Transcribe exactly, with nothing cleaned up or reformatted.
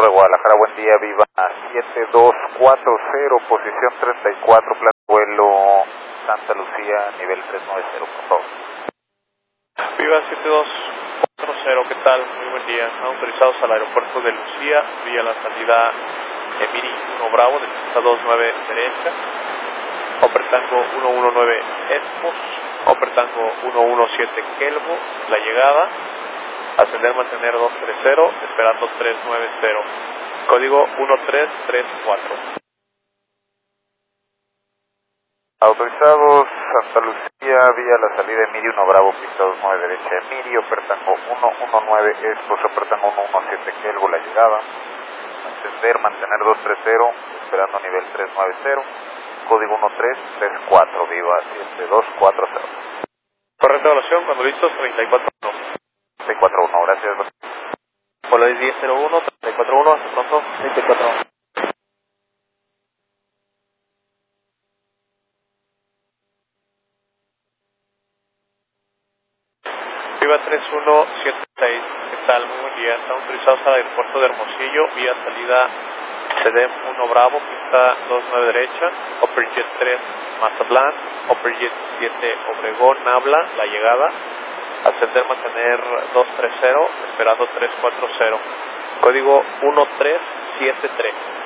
de Guadalajara, buen día, Viva siete dos cuatro cero, posición treinta y cuatro, plan vuelo Santa Lucía, nivel trescientos noventa, por favor. Viva siete dos cuatro cero, ¿qué tal? Muy buen día. Están autorizados al aeropuerto de Lucía, vía la salida Emiri uno Bravo, de pista dos nueve derecha, Upper Tango uno uno nueve Expos, Upper Tango uno uno siete Kelvo, la llegada, ascender, mantener dos tres cero, esperando tres nueve cero, código uno tres tres cuatro. Autorizados Santa Lucía, vía la salida Emiri uno Bravo, pista dos nueve derecha Emiri, Upper Tango uno uno nueve Expos, Upper Tango uno uno siete Kelvo, la llegada, ascender, mantener dos tres cero, esperando nivel tres nueve cero, código uno tres tres cuatro, Viva siete dos cuatro cero. Correcta evaluación, cuando listos, treinta y cuatro uno. treinta y cuatro uno, gracias. Polaris diez cero uno, treinta y cuatro uno, hasta pronto. treinta y cuatro uno. Viva tres uno siete seis, ¿qué tal? Muy buen día. Están autorizados al aeropuerto de Hermosillo, vía salida C D M uno Bravo, pista dos nueve derecha, Upperjet tres Mazatlán, Upperjet siete Obregón, Nabla, la llegada, ascender, mantener dos tres cero, esperando tres cuatro cero, código uno tres siete tres.